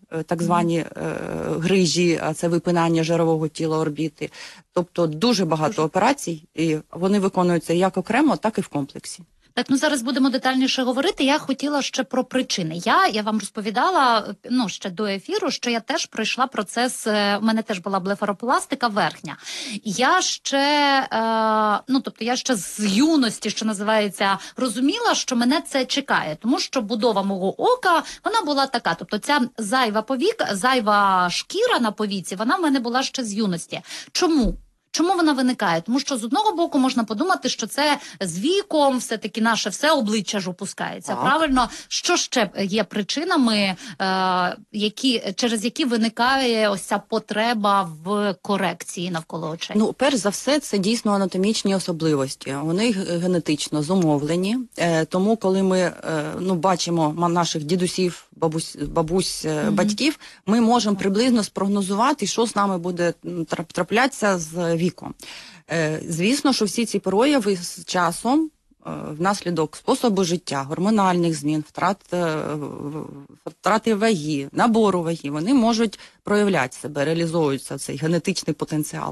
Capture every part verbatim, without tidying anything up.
так звані грижі, а це випинання жирового тіла орбіти. Тобто дуже багато дуже. операцій, і вони виконуються як окремо, так і в комплексі. Так, ну зараз будемо детальніше говорити. Я хотіла ще про причини. Я, я вам розповідала, ну, ще до ефіру, що я теж пройшла процес, у мене теж була блефаропластика верхня. Я ще, е, ну, тобто я ще з юності, що називається, розуміла, що мене це чекає, тому що будова мого ока, вона була така, тобто ця зайва повік, зайва шкіра на повіці, вона в мене була ще з юності. Чому? Чому вона виникає? Тому що з одного боку можна подумати, що це з віком все-таки наше все обличчя ж опускається. Так. Правильно? Що ще є причинами, е, які, через які виникає ось ця потреба в корекції навколо очей? Ну, перш за все, це дійсно анатомічні особливості. Вони генетично зумовлені. Е, тому, коли ми е, ну, бачимо наших дідусів, бабусь, бабусь, mm-hmm. батьків, ми можемо приблизно спрогнозувати, що з нами буде траплятися з віком. Е, звісно, що всі ці прояви з часом е, внаслідок способу життя, гормональних змін, втрат, е, втрати ваги, набору ваги, вони можуть проявляти себе, реалізовуються цей генетичний потенціал.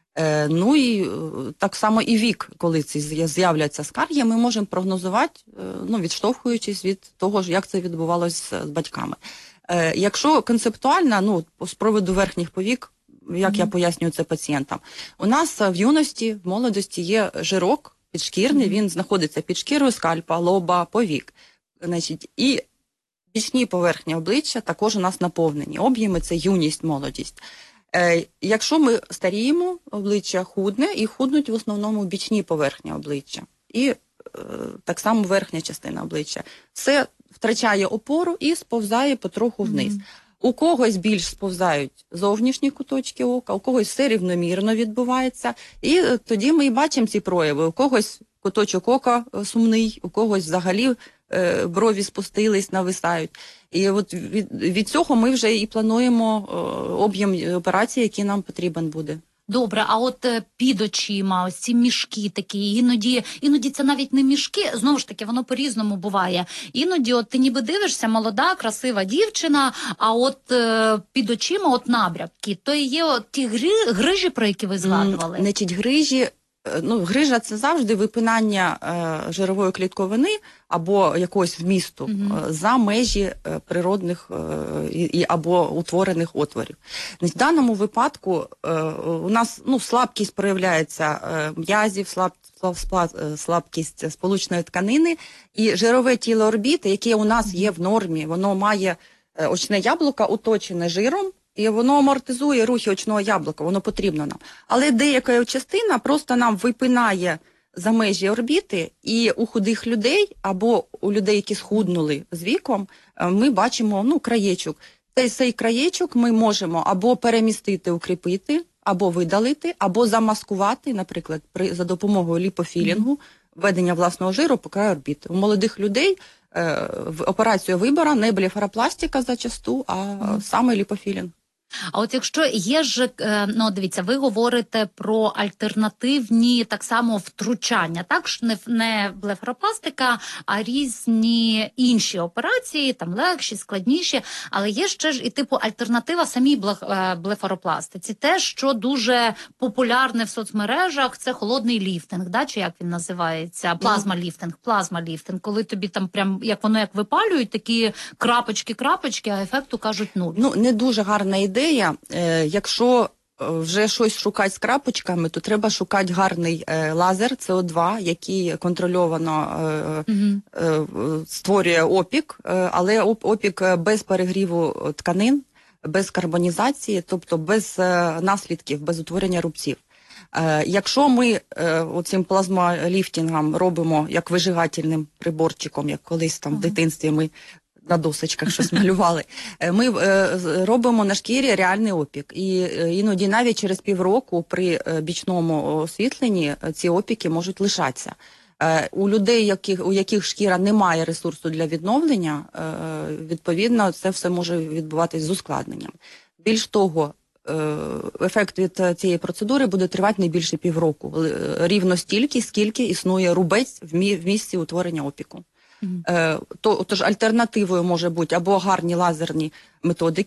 Е, ну і е, так само і вік, коли ці з'являться скарги, ми можемо прогнозувати, е, ну, відштовхуючись від того, як це відбувалося з батьками. Е, якщо концептуально, ну, з приводу верхніх повік, як mm-hmm. я пояснюю це пацієнтам, у нас в юності, в молодості є жирок підшкірний, mm-hmm. він знаходиться під шкірою скальпа, лоба, повік. Значить, і бічні поверхні обличчя також у нас наповнені. Об'єми – це юність, молодість. Е, якщо ми старіємо, обличчя худне, і худнуть в основному бічні поверхні обличчя. І е, так само верхня частина обличчя. Все втрачає опору і сповзає потроху вниз. Mm-hmm. У когось більш сповзають зовнішні куточки ока, у когось все рівномірно відбувається. І тоді ми і бачимо ці прояви. У когось куточок ока сумний, у когось взагалі е, брові спустились, нависають. І от від, від цього ми вже і плануємо е, об'єм операції, який нам потрібен буде. Добре, а от під очима, ось ці мішки такі, іноді, іноді це навіть не мішки, знову ж таки, воно по-різному буває. Іноді от ти ніби дивишся, молода, красива дівчина, а от е, під очима от набряки, то і є от ті гри, грижі, про які ви згадували? Значить, грижі, ну, грижа – це завжди випинання е, жирової клітковини або якогось вмісту mm-hmm. е, за межі е, природних е, і, або утворених отворів. В даному випадку е, у нас, ну, слабкість проявляється е, м'язів, слаб, слаб, слабкість сполучної тканини, і жирове тіло орбіти, яке у нас є в нормі, воно має е, очне яблуко оточене жиром, і воно амортизує рухи очного яблука, воно потрібно нам. Але деяка частина просто нам випинає за межі орбіти, і у худих людей, або у людей, які схуднули з віком, ми бачимо, ну, краєчок. Цей, цей краєчок ми можемо або перемістити, укріпити, або видалити, або замаскувати, наприклад, при, за допомогою ліпофілінгу, введення власного жиру по краю орбіти. У молодих людей е, в операцію вибору не блефаропластика зачасту, а mm. саме ліпофілінг. А от якщо є ж, ну, дивіться, ви говорите про альтернативні так само втручання, так ж не, не блефаропластика, а різні інші операції, там легші, складніші, але є ще ж і типу альтернатива самій блефаропластиці. Те, що дуже популярне в соцмережах, це холодний ліфтинг, да, чи як він називається? Плазма-ліфтинг, плазма-ліфтинг, коли тобі там прям, як воно як випалюють, такі крапочки-крапочки, а ефекту кажуть нуль. Ну, не дуже гарна ідея. Ідея, е, якщо вже щось шукати з крапочками, то треба шукати гарний е, лазер С О два, який контрольовано е, mm-hmm. е, створює опік, е, але опік без перегріву тканин, без карбонізації, тобто без е, наслідків, без утворення рубців. Е, якщо ми е, оцим плазмоліфтингом робимо як вижигательним приборчиком, як колись там mm-hmm. в дитинстві ми на досочках щось малювали, ми е, робимо на шкірі реальний опік. І е, іноді навіть через півроку при е, бічному освітленні ці опіки можуть лишатися. Е, у людей, яких, у яких шкіра не має ресурсу для відновлення, е, відповідно, це все може відбуватись з ускладненням. Більш того, е, ефект від цієї процедури буде тривати не більше півроку. Рівно стільки, скільки існує рубець в, мі, в місці утворення опіку. Mm-hmm. Е, то, тож альтернативою може бути або гарні лазерні методики,